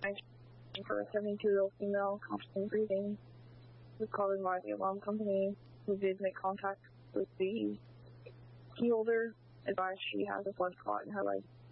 for a 72-year-old female, constantly breathing, was called in by the alarm company, who did make contact with the key holder, advised she has a blood clot in her leg.